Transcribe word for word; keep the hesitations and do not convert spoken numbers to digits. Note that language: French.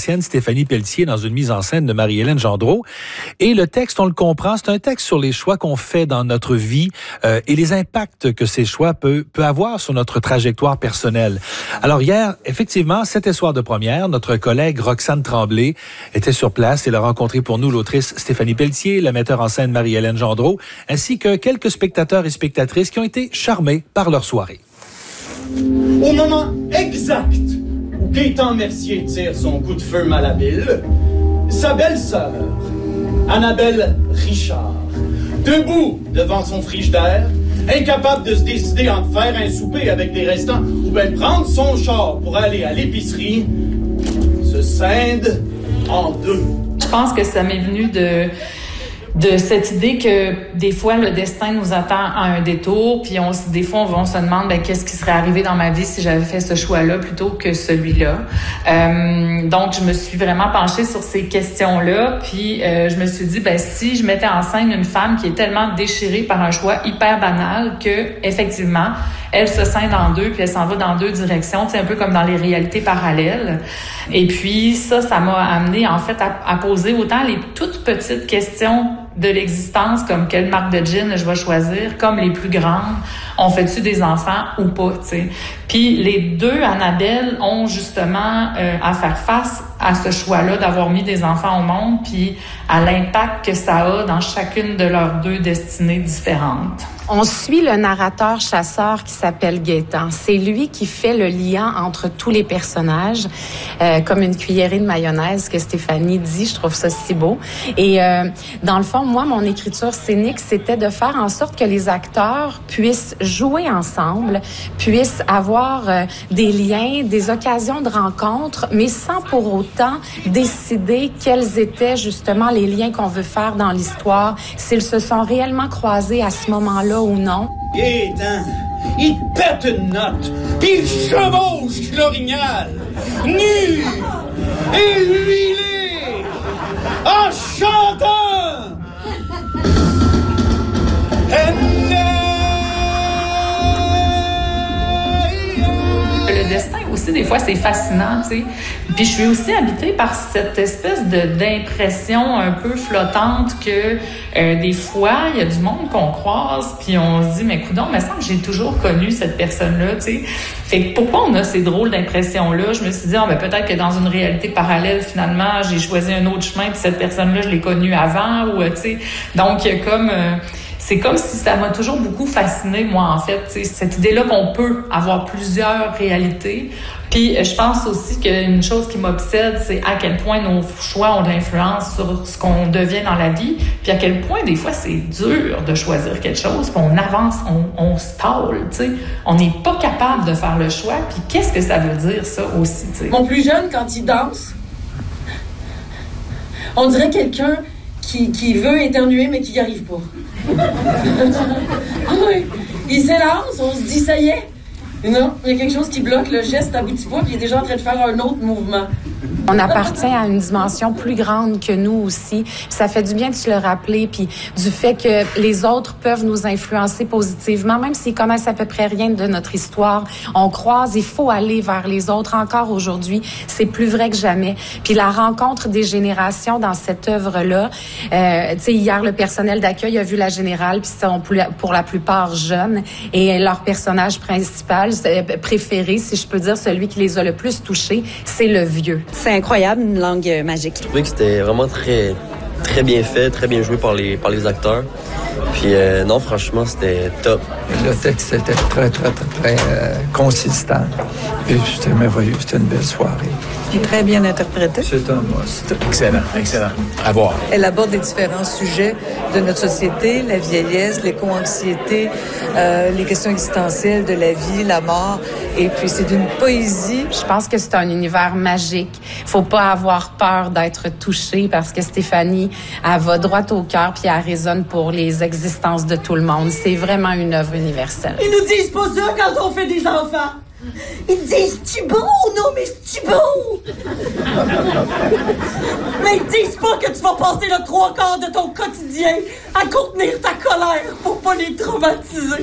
clinicienne Stéphanie Pelletier dans une mise en scène de Marie-Hélène Gendreau. Et le texte, on le comprend, c'est un texte sur les choix qu'on fait dans notre vie euh, et les impacts que ces choix peuvent peut avoir sur notre trajectoire personnelle. Alors hier, effectivement, c'était soir de première. Notre collègue Roxane Tremblay était sur place et elle a rencontré pour nous l'autrice Stéphanie Pelletier, la metteur en scène Marie-Hélène Gendreau, ainsi que quelques spectateurs et spectatrices qui ont été charmés par leur soirée. Au moment exact où Gaétan Mercier tire son coup de feu malhabile, sa belle-sœur, Annabelle Richard, debout devant son frigidaire, incapable de se décider entre faire un souper avec des restants ou bien prendre son char pour aller à l'épicerie, se scinde en deux. Je pense que ça m'est venu de... de cette idée que des fois le destin nous attend à un détour, puis on des fois on, on se demande ben, qu'est-ce qui serait arrivé dans ma vie si j'avais fait ce choix-là plutôt que celui-là. Euh, donc je me suis vraiment penchée sur ces questions-là, puis euh, je me suis dit ben si je mettais en scène une femme qui est tellement déchirée par un choix hyper banal que effectivement elle se scinde en deux puis elle s'en va dans deux directions, c'est un peu comme dans les réalités parallèles. Et puis ça, ça m'a amené en fait à, à poser autant les toutes petites questions de l'existence, comme quelle marque de jean je vais choisir, comme les plus grandes, on fait-tu des enfants ou pas, tu sais. Puis les deux, Annabelle, ont justement euh, à faire face à ce choix-là d'avoir mis des enfants au monde, puis à l'impact que ça a dans chacune de leurs deux destinées différentes. On suit le narrateur chasseur qui s'appelle Gaétan. C'est lui qui fait le lien entre tous les personnages, euh, comme une cuillerée de mayonnaise que Stéphanie dit. Je trouve ça si beau. Et euh, dans le fond, moi, mon écriture scénique, c'était de faire en sorte que les acteurs puissent jouer ensemble, puissent avoir euh, des liens, des occasions de rencontre, mais sans pour autant décider quels étaient justement les liens qu'on veut faire dans l'histoire, s'ils se sont réellement croisés à ce moment-là ou non. Gaétan, il pète une note, puis il chevauche l'orignal, nu et huilé, en chantant. Le destin aussi, des fois, c'est fascinant, tu sais. Puis je suis aussi habitée par cette espèce de d'impression un peu flottante que euh, des fois, il y a du monde qu'on croise, puis on se dit, mais coudonc, mais ça, j'ai toujours connu cette personne-là, tu sais. Fait que pourquoi on a ces drôles d'impressions-là? Je me suis dit, ah, ben, peut-être que dans une réalité parallèle, finalement, j'ai choisi un autre chemin, puis cette personne-là, je l'ai connue avant, ou, tu sais. Donc, comme... Euh, c'est comme si ça m'a toujours beaucoup fascinée, moi, en fait. T'sais, cette idée-là qu'on peut avoir plusieurs réalités. Puis, je pense aussi qu'une chose qui m'obsède, c'est à quel point nos choix ont de l'influence sur ce qu'on devient dans la vie. Puis, à quel point, des fois, c'est dur de choisir quelque chose. Puis, on avance, on, on stall, tu sais. On n'est pas capable de faire le choix. Puis, qu'est-ce que ça veut dire, ça aussi, tu sais? Mon plus jeune, quand il danse, on dirait quelqu'un qui, qui veut éternuer, mais qui n'y arrive pas. Oui. Il s'élance, on se dit ça y est. Non, il y a quelque chose qui bloque, le geste aboutit pas, puis il est déjà en train de faire un autre mouvement. On appartient à une dimension plus grande que nous aussi. Puis ça fait du bien de se le rappeler, puis du fait que les autres peuvent nous influencer positivement, même s'ils connaissent à peu près rien de notre histoire. On croise, il faut aller vers les autres. Encore aujourd'hui, c'est plus vrai que jamais. Puis la rencontre des générations dans cette œuvre-là, euh, tu sais, hier, le personnel d'accueil a vu la générale, puis sont pour la plupart jeunes, et leur personnage principal, préféré, si je peux dire, celui qui les a le plus touchés, c'est le vieux. C'est incroyable, une langue magique. Je trouvais que c'était vraiment très, très bien fait, très bien joué par les, par les acteurs. Puis euh, non, franchement, c'était top. Le texte était très, très, très, très euh, consistant. Et c'était merveilleux, c'était une belle soirée. Puis très bien interprété. C'est un must. Excellent, excellent. À voir. Elle aborde des différents sujets de notre société, la vieillesse, l'éco-anxiété, euh, les questions existentielles de la vie, la mort. Et puis c'est d'une poésie. Je pense que c'est un univers magique. Faut pas avoir peur d'être touché parce que Stéphanie, elle va droit au cœur puis elle résonne pour les existences de tout le monde. C'est vraiment une œuvre universelle. Ils nous disent pas ça quand on fait des enfants. Ils disent « tu beau? Non, mais tu beau? » Mais ils disent pas que tu vas passer le trois quarts de ton quotidien à contenir ta colère pour pas les traumatiser.